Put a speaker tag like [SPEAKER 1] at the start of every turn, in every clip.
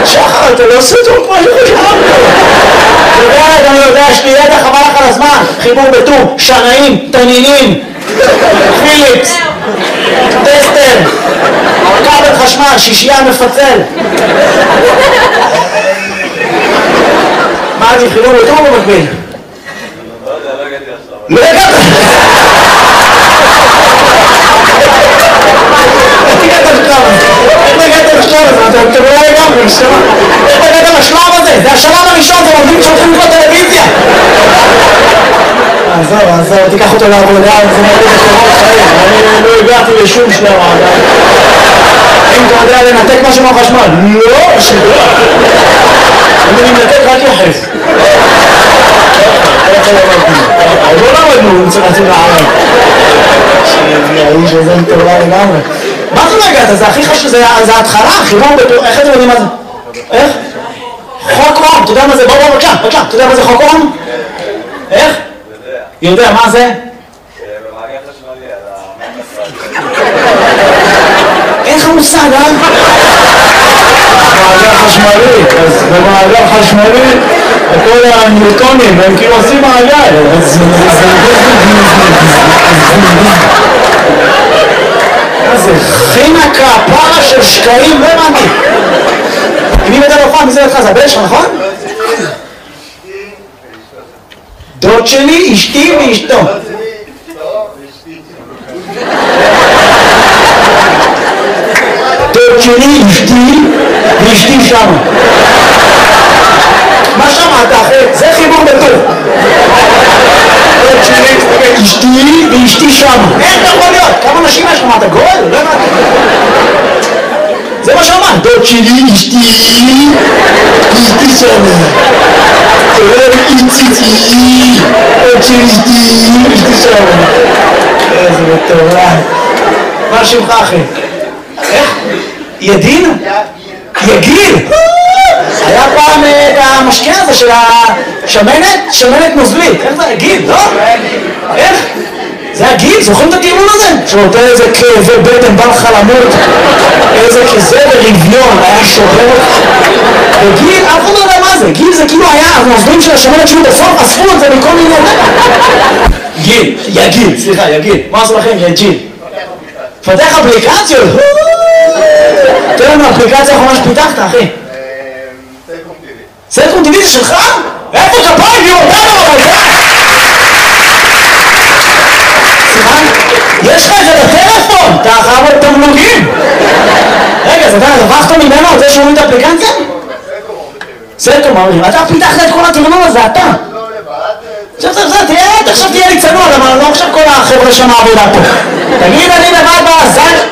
[SPEAKER 1] שחר, אתה לא עושה טוב כמו שחשבנו. אני יודע, יש לי ידע חבל לך על הזמן. חיבור בטור, שנאים, תנינים, פיליפס, טסטר, כבל חשמל, שישייה מפצל. מה אני, חיבור בטור או במקביל? לא הגעת. איך הגעת לשלב הזה? אתם לא לגמרי, איך הגעת לשלב הזה? זה השלב הראשון, זה עובדים שהולכים לקרוא טלוויזיה. עזוב, תיקח אותו לעבודה, זה מראה בקורות חיים. אני לא הגעתי לשום שלב עדיין. אם אתה יודע לנתק משהו מהחשמל? לא, שדוע. אם אני מנתק רק יחס. עוד לא למדנו, אני צריך להציג לערב. האיש הזה מטורלה לגמרי. מה זה לא הגעת? זה הכי חשוב, זה ההתחלה, חיבור בטור, איך אתם יודעים מה זה? איך? חוק אום, אתה יודע מה זה? בוא, בבקשה, אתה יודע מה זה חוק אום? איך? יודע, מה זה?
[SPEAKER 2] במעגל חשמלי, על המעגל.
[SPEAKER 1] אין לך מושג, אה? במעגל חשמלי, אז במעגל חשמלי, כל הניוטונים, הם כאילו עושים מעגל. זה חינקה, פרה של שקעים, לא הבנתי. מי יודע בפעם, מי זה לך? זה הבן שלך, נכון? דוד שלי, אשתי ואשתו. דוד שלי, אשתי ואשתי שם. מה שמעת אחי? זה חיבור בטור. דוד שלי, אשתי ואשתי שם. איך אתה יכול להיות? כמה נשים יש לך? מה אתה גול? לא הבנתי. זה מה שאמרת. דוד שלי, אשתי ואשתי שם. איציצי, עוד שלישתי, אשתי שם. איזה מטורף. מה שמך אחי? איך? ידין? יגיל? היה פעם את המשקה הזה של השמנת? שמנת נוזלית. איך זה? יגיל, לא? איך? זה הגיל? זוכרים את הטיעון הזה? שנותן איזה כאבי בטן, בא לך למות. איזה כזה ברביון, היה שובר. וגיל, אף אחד לא יודע מה זה. גיל זה כאילו היה, הנוזלים של השמנת שהוא בסוף, אספו את זה מכל מיני. גיל, יגיל, סליחה, יגיל. מה עשו לכם? יגיל. פתח אפליקציות. תראה לנו אפליקציה האחרונה שפיתחת, אחי.
[SPEAKER 2] סלקום טיבי.
[SPEAKER 1] סלקום טיבי זה שלך? איפה כפיים? היא אותנו בבית. יש לך את זה בטלפון, אתה חייב את תמלוגים. רגע, אז אתה רווחת ממנו על זה שהוא את האפליקציה? סלקום אומרים, אתה פיתחת את כל התרנון הזה, אתה. עכשיו תהיה לי צנוע, למה לא עכשיו כל החבר'ה שם העבודה פה. תגיד, אני לבד בעזק.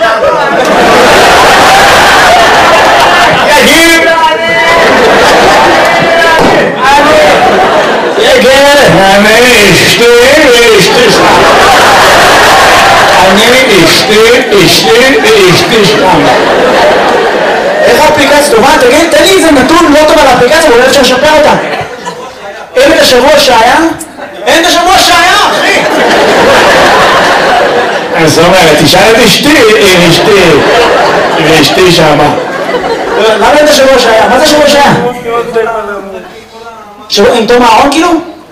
[SPEAKER 1] יגיד. יגיד. אני אשתי שם. איך האפליקציה טובה? תגיד, תן לי איזה נתון לא טוב על האפליקציה, ואולי אפשר לשפר אותה. אין את השבוע שהיה? אין את השבוע שהיה, אחי! זאת אומרת, תשאל את אשתי שמה. למה אין את השבוע שהיה? מה זה השבוע שהיה? עם תום הארון כאילו?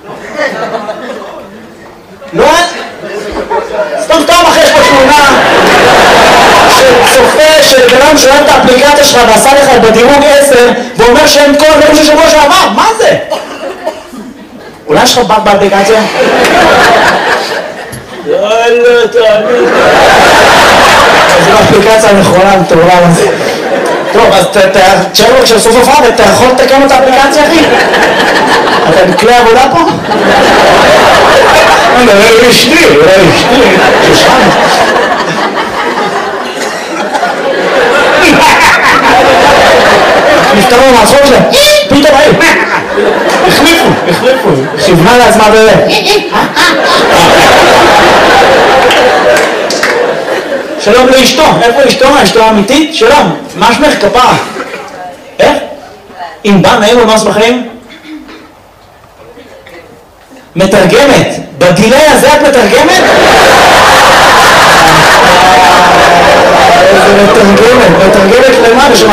[SPEAKER 1] לא? סתם אחרי יש פה תמונה של צופה של בנם שאוהב את האפליקציה שלך ועשה לך בדירוג 10 ואומר שאין כל הדברים של שבוע שעבר, מה זה? אולי יש לך בת באפליקציה? יאללה, תאמין. זו האפליקציה הנכונה, מטורלה לזה. טוב, אז תשאר לו כשסוף סוף עבד, אתה יכול לתקן את האפליקציה, אחי? אתה בכלי עבודה פה? אולי אשתי, ששם. נפתרו מהצחוק שלהם, פתאום היו. החליפו, כיוונה לעצמה שלום לאשתו, איפה אשתו? אשתו האמיתית? שלום, מה שמך? כפרה? איך? אם בא נעים או מס בחיים? מתרגמת, בדילי הזה את מתרגמת? איזה מתרגמת למה?